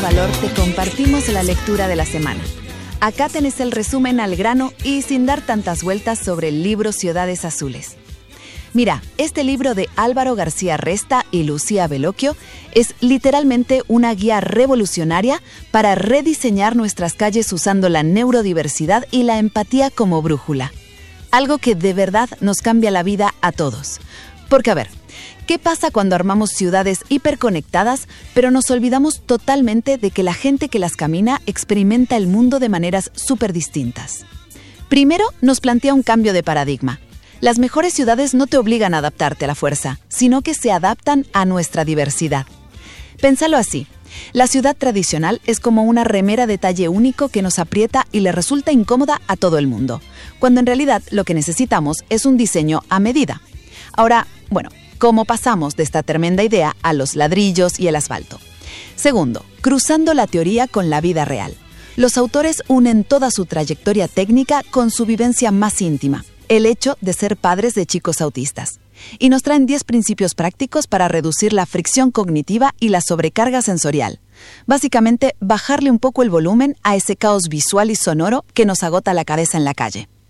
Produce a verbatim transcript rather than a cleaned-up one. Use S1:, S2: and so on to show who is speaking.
S1: Valor te compartimos la lectura de la semana. Acá tenés el resumen al grano y sin dar tantas vueltas sobre el libro Ciudades Azules. Mira, este libro de Álvaro García Resta y Lucía Bellocchio es literalmente una guía revolucionaria para rediseñar nuestras calles usando la neurodiversidad y la empatía como brújula. Algo que de verdad nos cambia la vida a todos. Porque a ver, ¿qué pasa cuando armamos ciudades hiperconectadas, pero nos olvidamos totalmente de que la gente que las camina experimenta el mundo de maneras súper distintas? Primero, nos plantea un cambio de paradigma. Las mejores ciudades no te obligan a adaptarte a la fuerza, sino que se adaptan a nuestra diversidad. Pénsalo así. La ciudad tradicional es como una remera de talle único que nos aprieta y le resulta incómoda a todo el mundo, cuando en realidad lo que necesitamos es un diseño a medida. Ahora, bueno, ¿cómo pasamos de esta tremenda idea a los ladrillos y el asfalto? Segundo, cruzando la teoría con la vida real. Los autores unen toda su trayectoria técnica con su vivencia más íntima, el hecho de ser padres de chicos autistas. Y nos traen diez principios prácticos para reducir la fricción cognitiva y la sobrecarga sensorial. Básicamente, bajarle un poco el volumen a ese caos visual y sonoro que nos agota la cabeza en la calle.